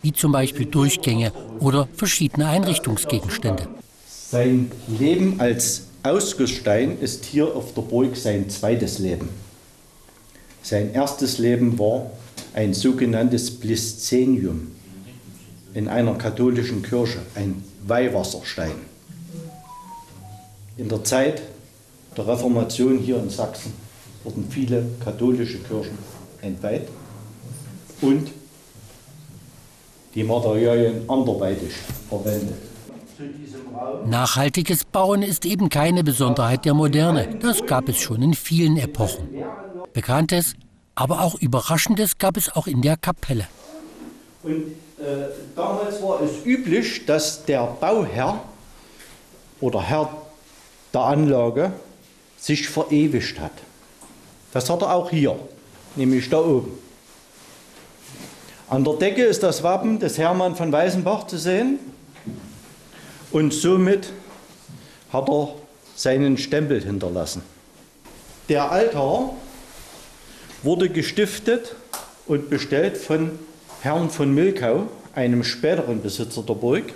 wie zum Beispiel Durchgänge oder verschiedene Einrichtungsgegenstände. Sein Leben als Ausgussstein ist hier auf der Burg sein zweites Leben. Sein erstes Leben war ein sogenanntes Bliszenium in einer katholischen Kirche, ein Weihwasserstein. In der Zeit der Reformation hier in Sachsen wurden viele katholische Kirchen entweiht und die Materialien anderweitig verwendet. Nachhaltiges Bauen ist eben keine Besonderheit der Moderne. Das gab es schon in vielen Epochen. Bekanntes, aber auch Überraschendes gab es auch in der Kapelle. Und damals war es üblich, dass der Bauherr oder Herr der Anlage sich verewigt hat. Das hat er auch hier, nämlich da oben. An der Decke ist das Wappen des Hermann von Weißenbach zu sehen. Und somit hat er seinen Stempel hinterlassen. Der Altar wurde gestiftet und bestellt von Herrn von Milkau, einem späteren Besitzer der Burg.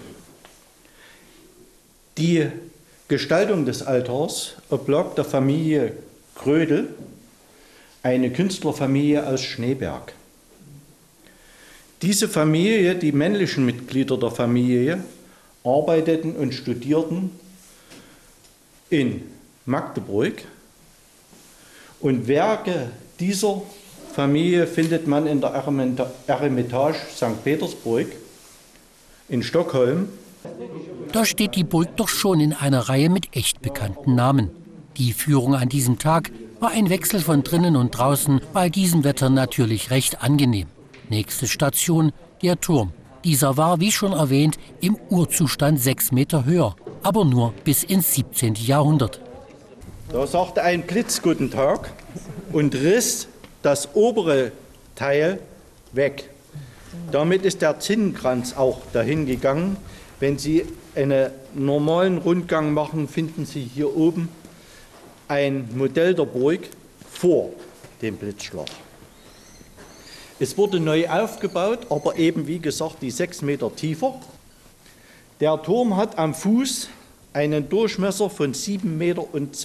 Die Gestaltung des Altars oblag der Familie Grödel, eine Künstlerfamilie aus Schneeberg. Diese Familie, die männlichen Mitglieder der Familie, arbeiteten und studierten in Magdeburg. Und Werke dieser Familie findet man in der Eremitage St. Petersburg in Stockholm. Da steht die Burg doch schon in einer Reihe mit echt bekannten Namen. Die Führung an diesem Tag war ein Wechsel von drinnen und draußen, bei diesem Wetter natürlich recht angenehm. Nächste Station, der Turm. Dieser war, wie schon erwähnt, im Urzustand 6 Meter höher, aber nur bis ins 17. Jahrhundert. Da sagte ein Blitz Guten Tag und riss das obere Teil weg. Damit ist der Zinnenkranz auch dahin gegangen. Wenn Sie einen normalen Rundgang machen, finden Sie hier oben ein Modell der Burg vor dem Blitzschlag. Es wurde neu aufgebaut, aber eben wie gesagt die 6 Meter tiefer. Der Turm hat am Fuß einen Durchmesser von 7,20 Meter.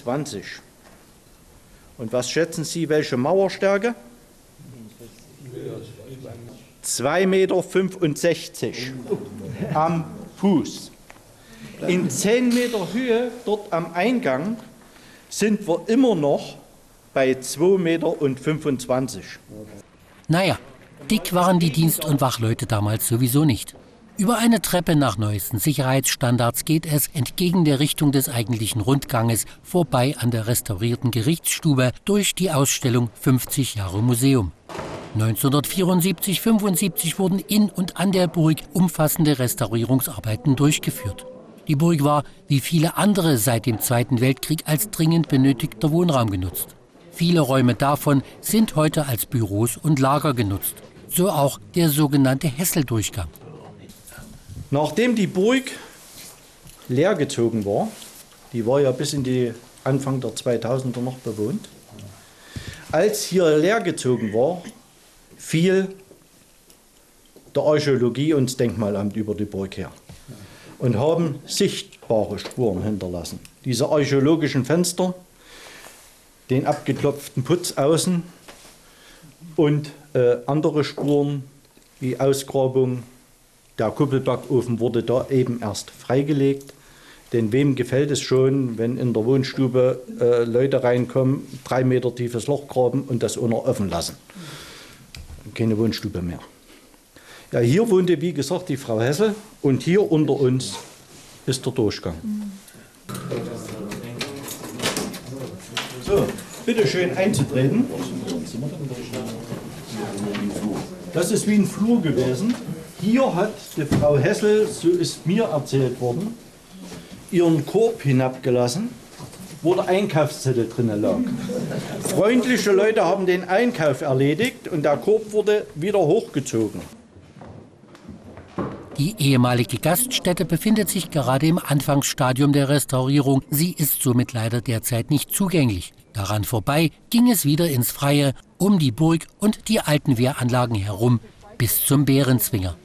Und was schätzen Sie, welche Mauerstärke? 2,65 Meter am Fuß. In 10 Meter Höhe, dort am Eingang, sind wir immer noch bei 2,25 Meter. Naja, dick waren die Dienst- und Wachleute damals sowieso nicht. Über eine Treppe nach neuesten Sicherheitsstandards geht es entgegen der Richtung des eigentlichen Rundganges vorbei an der restaurierten Gerichtsstube durch die Ausstellung 50 Jahre Museum. 1974/75 wurden in und an der Burg umfassende Restaurierungsarbeiten durchgeführt. Die Burg war, wie viele andere seit dem Zweiten Weltkrieg, als dringend benötigter Wohnraum genutzt. Viele Räume davon sind heute als Büros und Lager genutzt. So auch der sogenannte Hesseldurchgang. Nachdem die Burg leergezogen war, die war ja bis in die Anfang der 2000er noch bewohnt, als hier leergezogen war, fiel der Archäologie und das Denkmalamt über die Burg her und haben sichtbare Spuren hinterlassen. Diese archäologischen Fenster, den abgeklopften Putz außen und andere Spuren wie Ausgrabung. Der Kuppelbackofen wurde da eben erst freigelegt. Denn wem gefällt es schon, wenn in der Wohnstube Leute reinkommen, 3 Meter tiefes Loch graben und das ohne offen lassen. Keine Wohnstube mehr. Ja, hier wohnte, wie gesagt, die Frau Hessel und hier unter uns ist der Durchgang. So, bitte schön einzutreten. Das ist wie ein Flur gewesen. Hier hat die Frau Hessel, so ist mir erzählt worden, ihren Korb hinabgelassen, wo der Einkaufszettel drin lag. Freundliche Leute haben den Einkauf erledigt und der Korb wurde wieder hochgezogen. Die ehemalige Gaststätte befindet sich gerade im Anfangsstadium der Restaurierung. Sie ist somit leider derzeit nicht zugänglich. Daran vorbei ging es wieder ins Freie, um die Burg und die alten Wehranlagen herum bis zum Bärenzwinger.